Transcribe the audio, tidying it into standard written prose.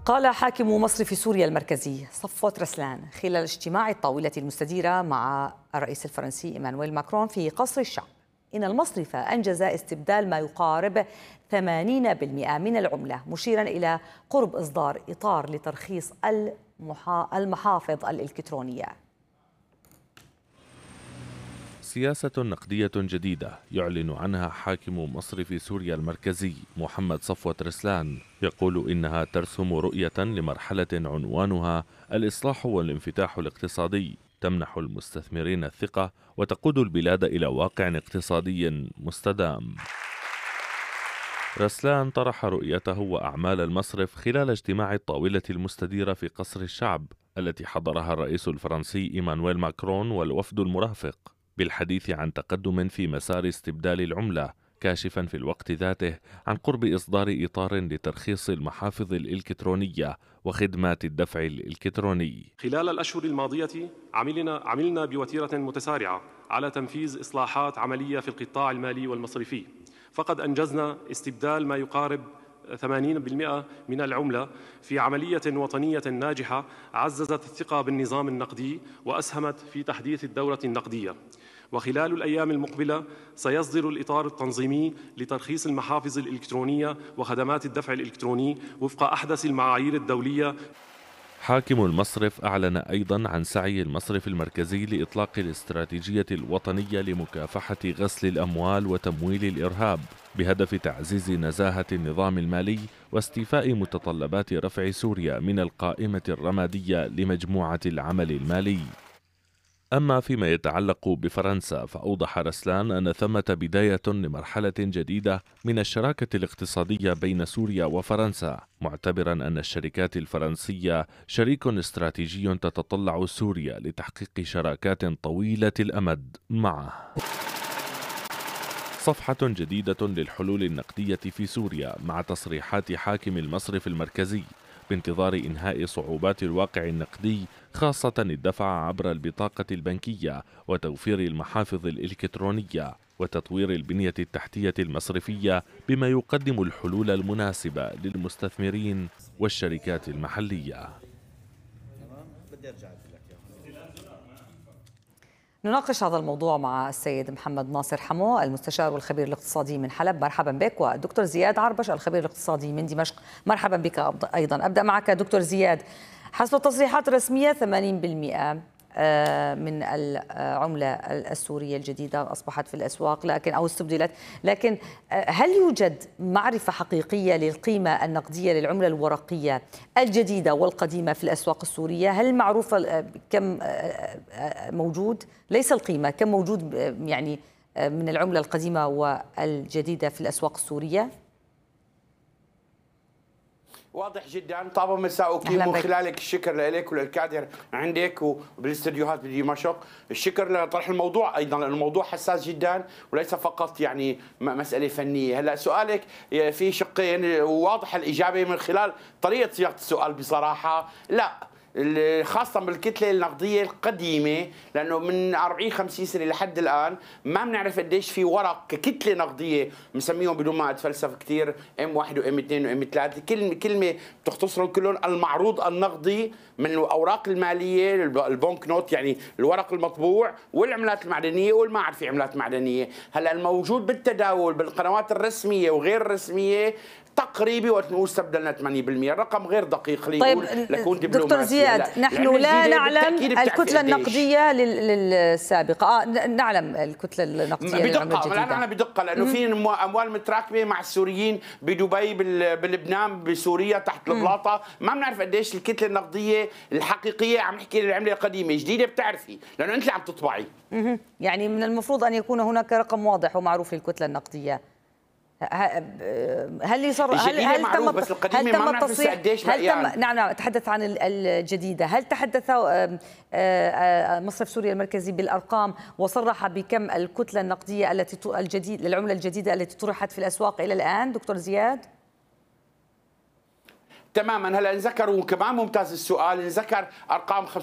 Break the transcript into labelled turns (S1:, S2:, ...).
S1: قال حاكم مصرف سوريا المركزي صفوت رسلان خلال اجتماع الطاولة المستديرة مع الرئيس الفرنسي إيمانويل ماكرون في قصر الشعب إن المصرف أنجز استبدال ما يقارب 80% من العملة، مشيرا إلى قرب إصدار إطار لترخيص المحافظ الإلكترونية.
S2: سياسة نقدية جديدة يعلن عنها حاكم مصرف سوريا المركزي محمد صفوت رسلان، يقول إنها ترسم رؤية لمرحلة عنوانها الإصلاح والانفتاح الاقتصادي، تمنح المستثمرين الثقة وتقود البلاد إلى واقع اقتصادي مستدام. رسلان طرح رؤيته وأعمال المصرف خلال اجتماع الطاولة المستديرة في قصر الشعب التي حضرها الرئيس الفرنسي إيمانويل ماكرون والوفد المرافق، بالحديث عن تقدم في مسار استبدال العملة، كاشفا في الوقت ذاته عن قرب إصدار إطار لترخيص المحافظ الإلكترونية وخدمات الدفع الإلكتروني.
S3: خلال الأشهر الماضية عملنا بوتيرة متسارعة على تنفيذ إصلاحات عملية في القطاع المالي والمصرفي، فقد أنجزنا استبدال ما يقارب 80% من العملة في عملية وطنية ناجحة عززت الثقة بالنظام النقدي وأسهمت في تحديث الدورة النقدية. وخلال الأيام المقبلة سيصدر الإطار التنظيمي لترخيص المحافظ الإلكترونية وخدمات الدفع الإلكتروني وفق أحدث المعايير الدولية.
S2: حاكم المصرف أعلن أيضا عن سعي المصرف المركزي لإطلاق الاستراتيجية الوطنية لمكافحة غسل الأموال وتمويل الإرهاب بهدف تعزيز نزاهة النظام المالي واستيفاء متطلبات رفع سوريا من القائمة الرمادية لمجموعة العمل المالي. أما فيما يتعلق بفرنسا، فأوضح رسلان أن ثمة بداية لمرحلة جديدة من الشراكة الاقتصادية بين سوريا وفرنسا، معتبرا أن الشركات الفرنسية شريك استراتيجي تتطلع سوريا لتحقيق شراكات طويلة الأمد معه. صفحة جديدة للحلول النقدية في سوريا مع تصريحات حاكم المصرف المركزي بانتظار إنهاء صعوبات الواقع النقدي، خاصة الدفع عبر البطاقة البنكية وتوفير المحافظ الإلكترونية وتطوير البنية التحتية المصرفية بما يقدم الحلول المناسبة للمستثمرين والشركات المحلية.
S1: نناقش هذا الموضوع مع السيد محمد ناصر حمو المستشار والخبير الاقتصادي من حلب، مرحبا بك، والدكتور زياد عربش الخبير الاقتصادي من دمشق، مرحبا بك أيضا. أبدأ معك دكتور زياد. حسب التصريحات الرسمية 80% من العملة السورية الجديدة أصبحت في الأسواق أو استبدلت، لكن هل يوجد معرفة حقيقية للقيمة النقدية للعملة الورقية الجديدة والقديمة في الأسواق السورية؟ هل معروفة كم موجود، ليس القيمة، كم موجود يعني من العملة القديمة والجديدة في الأسواق السورية؟
S4: واضح جدا. طابا مساء من خلالك الشكر لك وللكادر عندك وبالاستديوهات بدمشق. الشكر لطرح الموضوع ايضا، لانه الموضوع حساس جدا وليس فقط يعني مساله فنيه. هلا سؤالك في شقين وواضح الاجابه من خلال طريقه صياغه السؤال. بصراحه لا، خاصة بالكتلة النقدية القديمة، لأنه من 40-50 سنة لحد الآن ما بنعرف قديش في ورق ككتلة نقدية، بنسميهم بدون ما أتفلسف كثير M1 وM2 وM3، كلمة بتختصرهم كلهم المعروض النقدي من الأوراق المالية، البنك نوت يعني الورق المطبوع، والعملات المعدنية والما عاد في عملات معدنية. هلا الموجود بالتداول بالقنوات الرسمية وغير الرسمية تقريبي وقت نقول استبدلنا 80%، الرقم غير دقيق.
S1: طيب لكون دكتور زياد، نحن لا نعلم الكتلة النقدية للسابقة. نعلم الكتلة النقدية للعملة الجديدة.
S4: لا نعلم بدقة، لأنه في أموال متراكمة مع السوريين بدبي بلبنان بسوريا تحت البلاطة، ما بنعرف قديش الكتلة النقدية الحقيقية. عم نحكي العملة القديمة جديدة بتعرفي، لأنه أنت اللي عم تطبعي.
S1: يعني من المفروض أن يكون هناك رقم واضح ومعروف للكتلة النقدية. هل تم التصريح؟ نعم أتحدث عن الجديدة. هل تحدث مصرف سوريا المركزي بالأرقام وصرح بكم الكتلة النقدية للعملة الجديدة التي طرحت في الأسواق إلى الآن دكتور زياد؟
S4: تماما. هلا ذكروا كمان ممتاز السؤال، ذكر ارقام